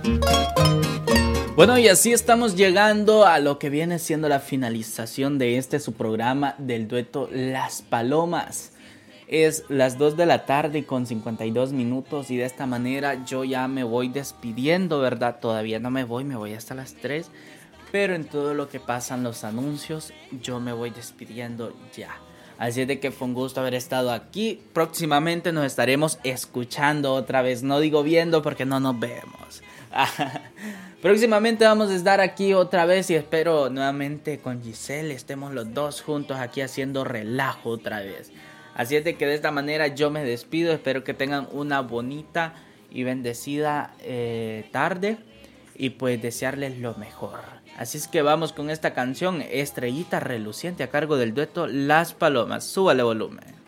Bueno, y así estamos llegando a lo que viene siendo la finalización de su programa del dueto Las Palomas. Es las 2 de la tarde con 52 minutos y de esta manera yo ya me voy despidiendo, ¿verdad? Todavía no me voy hasta las 3, pero en todo lo que pasan los anuncios yo me voy despidiendo ya. Así es de que fue un gusto haber estado aquí. Próximamente nos estaremos escuchando otra vez. No digo viendo porque no nos vemos. Próximamente vamos a estar aquí otra vez y espero nuevamente con Giselle estemos los dos juntos aquí haciendo relajo otra vez. Así es de que de esta manera yo me despido. Espero que tengan una bonita y bendecida tarde y pues desearles lo mejor. Así es que vamos con esta canción, Estrellita Reluciente, a cargo del dueto Las Palomas. Súbale volumen.